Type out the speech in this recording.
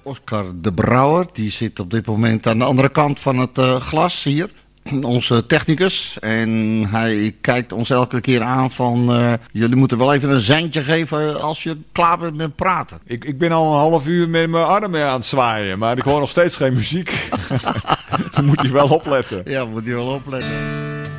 Oscar de Brouwer. Die zit op dit moment aan de andere kant van het glas hier. Onze technicus. En hij kijkt ons elke keer aan van... jullie moeten wel even een seintje geven als je klaar bent met praten. Ik ben al een half uur met mijn armen aan het zwaaien. Maar ik hoor nog steeds geen muziek. Dan moet hij wel opletten. Ja, moet hij wel opletten.